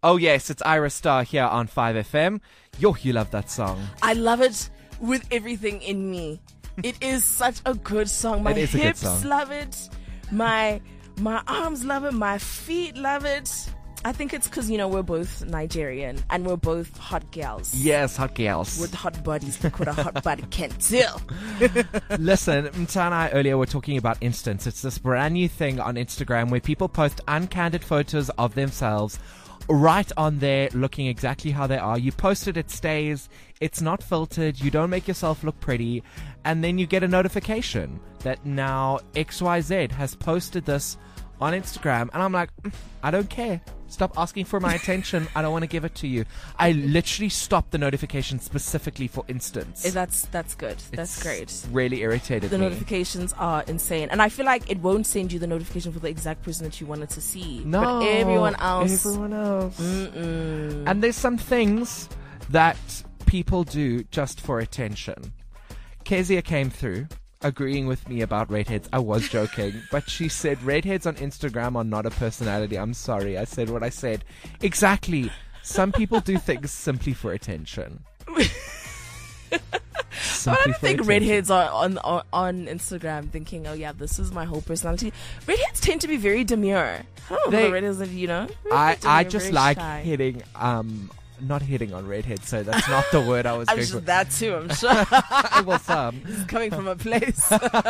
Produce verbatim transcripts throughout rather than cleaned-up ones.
Oh, yes, it's Ira Star here on five F M. Yo, you love that song. I love it with everything in me. It is such a good song. My It is a good hips song. love it. My my arms love it. My feet love it. I think it's because, you know, we're both Nigerian and we're both hot gals. Yes, hot girls. With hot bodies. Look what a hot body can do. Listen, Mta and I earlier were talking about Instance. It's this brand new thing on Instagram where people post uncandid photos of themselves right on there looking exactly how they are. You post it, it stays. It's not filtered. You don't make yourself look pretty. And then you get a notification that now X Y Z has posted this on Instagram. And I'm like, mm, I don't care. Stop asking for my attention. I don't want to give it to you. I literally stopped the notification specifically for Instance. Eh, That's that's good. That's It's great. Really irritated The me. notifications are insane. And I feel like it won't send you the notification for the exact person that you wanted to see. No, But everyone else. Everyone else. Mm-mm. And there's some things that people do just for attention. Kezia came through agreeing with me about redheads. I was joking, but she said redheads on Instagram are not a personality. I'm sorry, I said what I said. Exactly. Some people do things simply for attention. But I Simply don't for think attention. redheads are on, on on Instagram thinking, oh yeah, this is my whole personality. Redheads tend to be very demure. I don't know They- the redheads that you know. I, Demure, I just very like shy. hitting, um, not hitting on redheads, so that's not the word I was I'm going just for. that too, I'm sure. Well, some. It's coming from a place.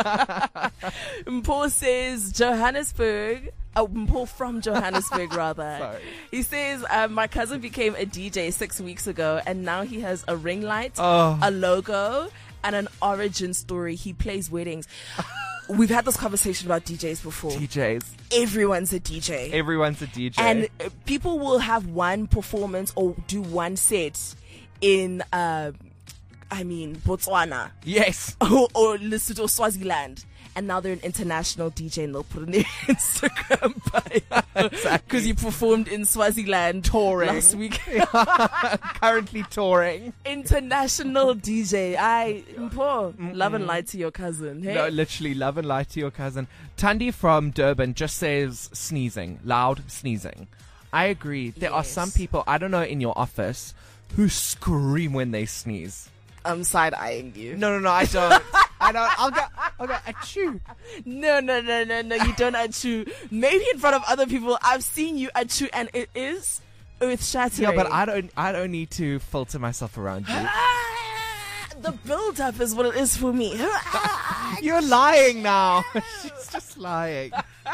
Paul says Johannesburg. Oh, Paul from Johannesburg, rather. Sorry. He says, um, my cousin became a D J six weeks ago, and now he has a ring light, Oh. a logo, and an origin story. He plays weddings. We've had this conversation about D Js before. D Js. Everyone's a D J. Everyone's a D J. And uh, people will have one performance or do one set in, uh, I mean, Botswana yes. or, or Lesotho, Swaziland. And now they're an international D J and they'll put it in their Instagram bio. Exactly. Because you performed in Swaziland Touring. last week. Currently touring. International D J. I, Mpo, love and light to your cousin. Hey? No, literally, love and light to your cousin. Tandi from Durban just says sneezing, loud sneezing. I agree. There are Yes. some people, I don't know, in your office who scream when they sneeze. I'm side-eyeing you. No, no, no, I don't. I don't. I'll go, I'll go, achoo. No, no, no, no, no. You don't achoo. Maybe in front of other people. I've seen you achoo, and it is earth-shattering. Yeah, but I don't, I don't need to filter myself around you. Ah, the build-up is what it is for me. You're lying now. She's just lying.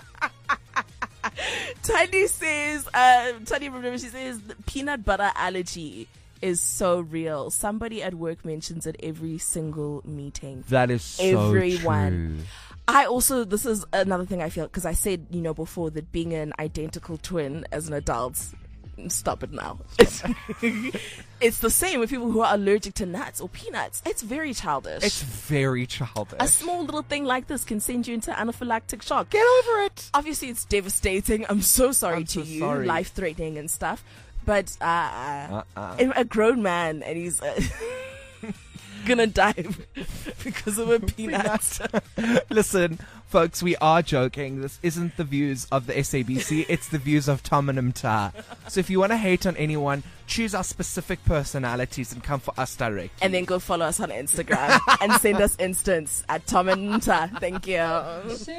Tiny says, uh, Tiny from Durban, she says, the peanut butter allergy is so real. Somebody at work mentions it every single meeting. That is so Everyone. true. I also, this is another thing I feel, because I said, you know, before that being an identical twin as an adult, stop it now. It's, it's the same with people who are allergic to nuts or peanuts. It's very childish. It's very childish. A small little thing like this can send you into anaphylactic shock. Get over it. Obviously, it's devastating. I'm so sorry I'm to so you, sorry. life-threatening and stuff. But uh, uh, Uh-uh. I'm a grown man, and he's uh, gonna die because of a peanut. Listen, folks, we are joking. This isn't the views of the S A B C. It's the views of Tom and Mta. So if you want to hate on anyone, choose our specific personalities and come for us direct. And then go follow us on Instagram and send us instance at Tom and Mta. Thank you.